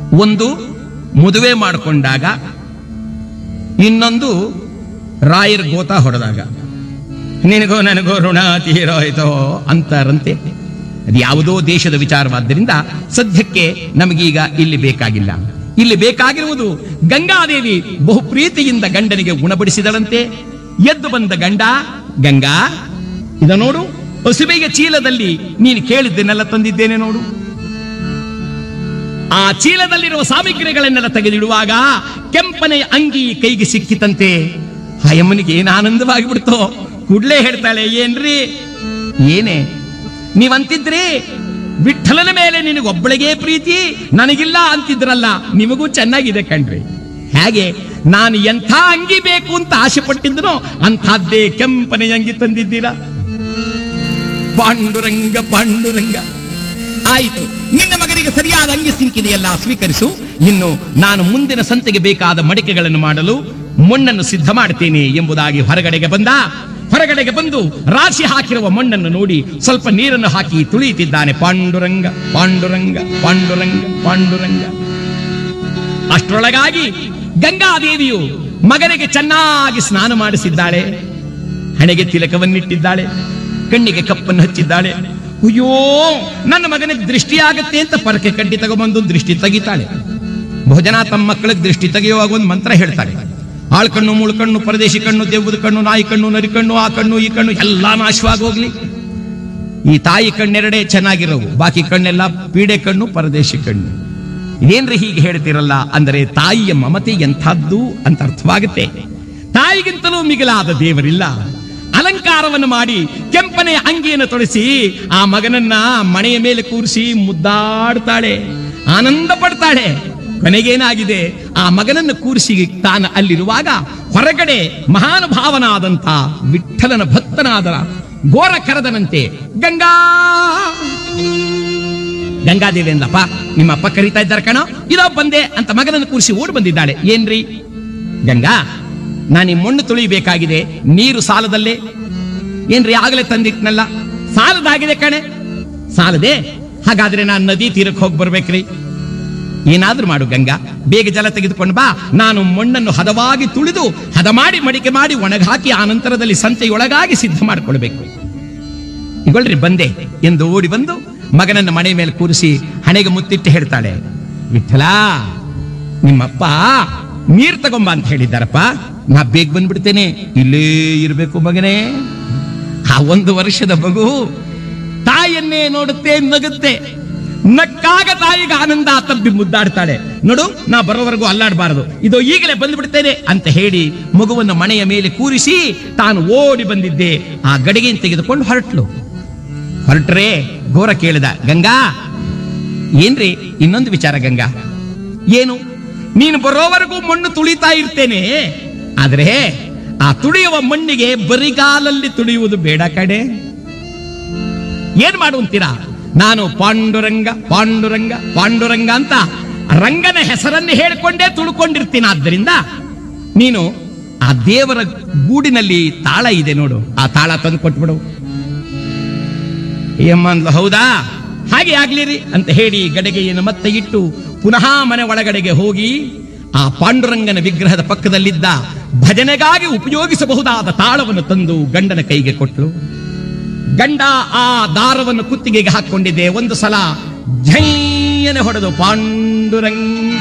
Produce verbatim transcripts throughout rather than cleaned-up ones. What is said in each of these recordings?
ಒಂದು ಮದುವೆ ಮಾಡಿಕೊಂಡಾಗ, ಇನ್ನೊಂದು ರಾಯರ್ ಗೋತ ಹೊಡೆದಾಗ. ನಿನಗೋ ನನಗೋ ಋಣ ತೀರೋಯ್ತೋ ಅಂತಾರಂತೆ. ಅದು ಯಾವುದೋ ದೇಶದ ವಿಚಾರವಾದ್ದರಿಂದ ಸದ್ಯಕ್ಕೆ ನಮಗೀಗ ಇಲ್ಲಿ ಬೇಕಾಗಿಲ್ಲ. ಇಲ್ಲಿ ಬೇಕಾಗಿರುವುದು ಗಂಗಾದೇವಿ ಬಹು ಪ್ರೀತಿಯಿಂದ ಗಂಡನಿಗೆ ಉಣಬಡಿಸಿದಳಂತೆ. ಎದ್ದು ಬಂದ ಗಂಡ, ಗಂಗಾ ಇದ ನೋಡು, ಹಸುವೆಗೆ ಚೀಲದಲ್ಲಿ ನೀನು ಕೇಳಿದ್ದನ್ನೆಲ್ಲ ತಂದಿದ್ದೇನೆ ನೋಡು. ಆ ಚೀಲದಲ್ಲಿರುವ ಸಾಮಗ್ರಿಗಳನ್ನೆಲ್ಲ ತೆಗೆದಿಡುವಾಗ ಕೆಂಪನೆ ಅಂಗಿ ಕೈಗೆ ಸಿಕ್ಕಿತಂತೆ. ಆ ಯಮ್ಮನಿಗೆ ಏನು ಆನಂದವಾಗಿ ಬಿಡ್ತೋ. ಕೂಡ್ಲೇ ಹೇಳ್ತಾಳೆ, ಏನ್ರಿ ಏನೇ ನೀವಂತಿದ್ರಿ ವಿಠಲನ ಮೇಲೆ ನಿನಗೊಬ್ಬಳಿಗೆ ಪ್ರೀತಿ, ನನಗಿಲ್ಲ ಅಂತಿದ್ರಲ್ಲ, ನಿಮಗೂ ಚೆನ್ನಾಗಿದೆ ಕಣ್ರಿ. ಹೇಗೆ ನಾನು ಎಂಥ ಅಂಗಿ ಬೇಕು ಅಂತ ಆಸೆ ಪಟ್ಟಿದ್ದನೋ ಅಂಥದ್ದೇ ಕೆಂಪನೆ ಅಂಗಿ ತಂದಿದ್ದೀರಾ. ಪಾಂಡುರಂಗ ಪಾಂಡುರಂಗ, ಆಯಿತು, ನಿನ್ನ ಮಗನಿಗೆ ಸರಿಯಾದ ಅಂಗಿ ಸಿಕ್ಕಿದೆಯಲ್ಲ, ಸ್ವೀಕರಿಸು. ಇನ್ನು ನಾನು ಮುಂದಿನ ಸಂತೆಗೆ ಬೇಕಾದ ಮಡಿಕೆಗಳನ್ನು ಮಾಡಲು ಮಣ್ಣನ್ನು ಸಿದ್ಧ ಮಾಡ್ತೇನೆ ಎಂಬುದಾಗಿ ಹೊರಗಡೆಗೆ ಬಂದ. ಹೊರಗಡೆಗೆ ಬಂದು ರಾಶಿ ಹಾಕಿರುವ ಮಣ್ಣನ್ನು ನೋಡಿ ಸ್ವಲ್ಪ ನೀರನ್ನು ಹಾಕಿ ತುಳಿಯುತ್ತಿದ್ದಾನೆ. ಪಾಂಡುರಂಗ ಪಾಂಡುರಂಗ ಪಾಂಡುರಂಗ ಪಾಂಡುರಂಗ. ಅಷ್ಟರೊಳಗಾಗಿ ಗಂಗಾದೇವಿಯು ಮಗನಿಗೆ ಚೆನ್ನಾಗಿ ಸ್ನಾನ ಮಾಡಿಸಿದ್ದಾಳೆ. ಹಣೆಗೆ ತಿಲಕವನ್ನಿಟ್ಟಿದ್ದಾಳೆ, ಕಣ್ಣಿಗೆ ಕಪ್ಪನ್ನು ಹಚ್ಚಿದ್ದಾಳೆ. ಅಯ್ಯೋ, ನನ್ನ ಮಗನಿಗೆ ದೃಷ್ಟಿಯಾಗತ್ತೆ ಅಂತ ಪರಕೆ ಕಡ್ಡಿ ತಗೊಂಬಂದು ದೃಷ್ಟಿ ತೆಗಿತಾಳೆ. ಬಹುಜನ ತಮ್ಮ ಮಕ್ಕಳಿಗೆ ದೃಷ್ಟಿ ತೆಗೆಯುವಾಗ ಒಂದು ಮಂತ್ರ ಹೇಳ್ತಾರೆ. ಆಳ್ಕಣ್ಣು, ಮುಳ್ಕಣ್ಣು, ಪರದೇಶಿ ಕಣ್ಣು, ದೆವ್ವದ ಕಣ್ಣು, ನಾಯಿ ಕಣ್ಣು, ನರಿ ಕಣ್ಣು, ಆ ಕಣ್ಣು ಈ ಕಣ್ಣು ಎಲ್ಲ ನಾಶವಾಗಿ ಹೋಗ್ಲಿ. ಈ ತಾಯಿ ಕಣ್ಣೆರಡೇ ಚೆನ್ನಾಗಿರೋವು, ಬಾಕಿ ಕಣ್ಣೆಲ್ಲ ಪೀಡೆ ಕಣ್ಣು, ಪರದೇಶಿ ಕಣ್ಣು. ಇದೇನ್ರಿ ಹೀಗೆ ಹೇಳ್ತಿರಲ್ಲ ಅಂದರೆ ತಾಯಿಯ ಮಮತೆ ಎಂಥದ್ದು ಅಂತ ಅರ್ಥವಾಗುತ್ತೆ. ತಾಯಿಗಿಂತಲೂ ಮಿಗಿಲಾದ ದೇವರಿಲ್ಲ. ಅಲಂಕಾರವನ್ನು ಮಾಡಿ ಕೆಂಪನೆ ಅಂಗಿಯನ್ನು ತೊಡಿಸಿ ಆ ಮಗನನ್ನ ಮಣೆಯ ಮೇಲೆ ಕೂರಿಸಿ ಮುದ್ದಾಡ್ತಾಳೆ, ಆನಂದ ಪಡ್ತಾಳೆ. ಕೊನೆಗೇನಾಗಿದೆ, ಆ ಮಗನನ್ನು ಕೂರಿಸಿ ತಾನು ಅಲ್ಲಿರುವಾಗ ಹೊರಗಡೆ ಮಹಾನುಭಾವನಾದಂತ ವಿಠಲನ ಭಕ್ತನಾದ ಘೋರ ಕರೆದನಂತೆ, ಗಂಗಾ ಗಂಗಾದೇವಿ ಅಂದಪ್ಪ, ನಿಮ್ಮ ಅಪ್ಪ ಕರೀತಾ ಇದ್ದಾರೆ ಕಣೋ, ಇದೋ ಬಂದೆ ಅಂತ ಮಗನನ್ನು ಕೂರಿಸಿ ಓಡಿ ಬಂದಿದ್ದಾಳೆ. ಏನ್ರಿ ಗಂಗಾ, ನಾನು ಈ ಮಣ್ಣು ತುಳಿಬೇಕಾಗಿದೆ, ನೀರು ಸಾಲದಲ್ಲೇ. ಏನ್ರಿ ಆಗಲೇ ತಂದಿಟ್ನಲ್ಲ, ಸಾಲದಾಗಿದೆ ಕಣೆ. ಸಾಲದೆ? ಹಾಗಾದ್ರೆ ನಾನು ನದಿ ತೀರಕ್ಕೆ ಹೋಗಿ ಬರ್ಬೇಕ್ರಿ. ಏನಾದ್ರೂ ಮಾಡು ಗಂಗಾ, ಬೇಗ ಜಲ ತೆಗೆದುಕೊಂಡು ಬಾ. ನಾನು ಮಣ್ಣನ್ನು ಹದವಾಗಿ ತುಳಿದು ಹದ ಮಾಡಿ ಮಡಿಕೆ ಮಾಡಿ ಒಣಗಾಕಿ ಆ ನಂತರದಲ್ಲಿ ಸಂತೆಯೊಳಗಾಗಿ ಸಿದ್ಧ ಮಾಡಿಕೊಳ್ಬೇಕು. ಈಗೊಳ್ರಿ ಬಂದೆ ಎಂದು ಓಡಿ ಬಂದು ಮಗನನ್ನ ಮನೆ ಮೇಲೆ ಕೂರಿಸಿ ಹಣೆಗೆ ಮುತ್ತಿಟ್ಟು ಹೇಳ್ತಾಳೆ, ವಿಠಲ ನಿಮ್ಮಪ್ಪ ನೀರ್ ತಗೊಂಬ ಅಂತ ಹೇಳಿದ್ದಾರಪ್ಪ, ನಾ ಬೇಗ ಬಂದ್ಬಿಡ್ತೇನೆ, ಇಲ್ಲೇ ಇರ್ಬೇಕು ಮಗನೇ. ಆ ಒಂದು ವರ್ಷದ ಮಗು ತಾಯಿಯನ್ನೇ ನೋಡುತ್ತೆ, ನಗುತ್ತೆ. ನಕ್ಕಾಗ ತಾಯಿಗೆ ಆನಂದ ತಬ್ಬಿ ಮುದ್ದಾಡ್ತಾಳೆ. ನೋಡು, ನಾ ಬರೋವರೆಗೂ ಅಲ್ಲಾಡಬಾರದು, ಇದು ಈಗಲೇ ಬಂದ್ಬಿಡ್ತೇನೆ ಅಂತ ಹೇಳಿ ಮಗುವನ್ನು ಮನೆಯ ಮೇಲೆ ಕೂರಿಸಿ ತಾನು ಓಡಿ ಬಂದಿದ್ದೆ ಆ ಗಡಿಗೆಯನ್ನು ತೆಗೆದುಕೊಂಡು ಹೊರಟ್ಲು. ಹೊರಟ್ರೆ ಘೋರ ಕೇಳಿದ, ಗಂಗಾ ಏನ್ರಿ ಇನ್ನೊಂದು ವಿಚಾರ ಗಂಗಾ. ಏನು? ನೀನು ಬರೋವರೆಗೂ ಮಣ್ಣು ತುಳಿತಾ ಇರ್ತೇನೆ, ಆದ್ರೆ ಆ ತುಳಿಯುವ ಮಣ್ಣಿಗೆ ಬರಿಗಾಲಲ್ಲಿ ತುಳಿಯುವುದು ಬೇಡ ಕಡೆ. ಏನ್ ಮಾಡುವಂತೀರಾ? ನಾನು ಪಾಂಡುರಂಗ ಪಾಂಡುರಂಗ ಪಾಂಡುರಂಗ ಅಂತ ರಂಗನ ಹೆಸರನ್ನು ಹೇಳಿಕೊಂಡೇ ತುಳ್ಕೊಂಡಿರ್ತೀನಿ. ಆದ್ದರಿಂದ ನೀನು ಆ ದೇವರ ಗೂಡಿನಲ್ಲಿ ತಾಳ ಇದೆ ನೋಡು, ಆ ತಾಳ ತಂದು ಕೊಟ್ಬಿಡು. ಏಮ್ಮಂದ್ಲು, ಹೌದಾ, ಹಾಗೆ ಆಗ್ಲಿರಿ ಅಂತ ಹೇಳಿ ಗಡಿಗೆಯನ್ನು ಮತ್ತೆ ಇಟ್ಟು ಪುನಃ ಮನೆ ಒಳಗಡೆಗೆ ಹೋಗಿ ಆ ಪಾಂಡುರಂಗನ ವಿಗ್ರಹದ ಪಕ್ಕದಲ್ಲಿದ್ದ ಭಜನೆಗಾಗಿ ಉಪಯೋಗಿಸಬಹುದಾದ ತಾಳವನ್ನು ತಂದು ಗಂಡನ ಕೈಗೆ ಕೊಟ್ಟಳು. ಗಂಡ ಆ ದಾರವನ್ನು ಕುತ್ತಿಗೆಗೆ ಹಾಕೊಂಡಿದ್ದೆ. ಒಂದು ಸಲ ಝೈಯನೆ ಹೊಡೆದು ಪಾಂಡುರಂಗ.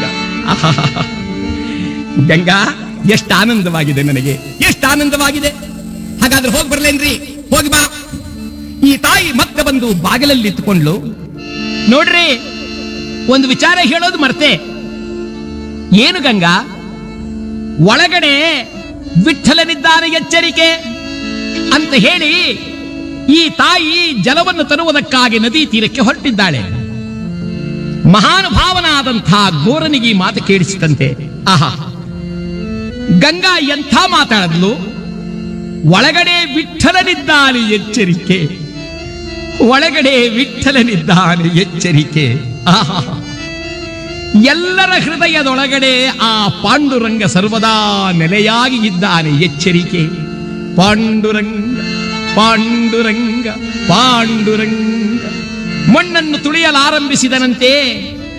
ಗಂಗಾ, ಎಷ್ಟು ಆನಂದವಾಗಿದೆ ನನಗೆ, ಎಷ್ಟು ಆನಂದವಾಗಿದೆ. ಹಾಗಾದ್ರೆ ಹೋಗಿ ಬರ್ಲೇನ್ರಿ? ಹೋಗಿ ಬಾ. ಈ ತಾಯಿ ಮತ್ತೆ ಬಂದು ಬಾಗಿಲಲ್ಲಿ ಇತ್ತುಕೊಂಡ್ಲು. ನೋಡ್ರಿ, ಒಂದು ವಿಚಾರ ಹೇಳೋದು ಮರ್ತೆ. ಏನು ಗಂಗಾ? ಒಳಗಡೆ ವಿಠಲನಿದ್ದಾನೆ, ಎಚ್ಚರಿಕೆ ಅಂತ ಹೇಳಿ ಈ ತಾಯಿ ಜಲವನ್ನು ತರುವುದಕ್ಕಾಗಿ ನದಿ ತೀರಕ್ಕೆ ಹೊರಟಿದ್ದಾಳೆ. ಮಹಾನುಭಾವನಾದಂತಹ ಘೋರನಿಗೆ ಈ ಮಾತು ಕೇಳಿಸಿದಂತೆ. ಆಹಾ, ಗಂಗಾ ಎಂಥ ಮಾತಾಡದ್ಲು. ಒಳಗಡೆ ವಿಠಲನಿದ್ದಾನೆ, ಎಚ್ಚರಿಕೆ. ಒಳಗಡೆ ವಿಠಲನಿದ್ದಾನೆ, ಎಚ್ಚರಿಕೆ. ಆಹಾ, ಎಲ್ಲರ ಹೃದಯದೊಳಗಡೆ ಆ ಪಾಂಡುರಂಗ ಸರ್ವದಾ ನೆಲೆಯಾಗಿ ಇದ್ದಾನೆ, ಎಚ್ಚರಿಕೆ. ಪಾಂಡುರಂಗ ಪಾಂಡುರಂಗ ಪಾಂಡುರಂಗ. ಮಣ್ಣನ್ನು ತುಳಿಯಲಾರಂಭಿಸಿದನಂತೆ.